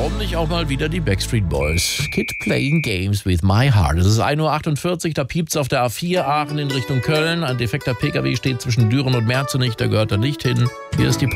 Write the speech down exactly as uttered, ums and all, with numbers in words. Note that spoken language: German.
warum nicht auch mal wieder die Backstreet Boys? Kid Playing Games with My Heart. Es ist ein Uhr achtundvierzig, da piept's auf der A vier Aachen in Richtung Köln. Ein defekter Pkw steht zwischen Düren und Merzenich, da gehört er nicht hin. Hier ist die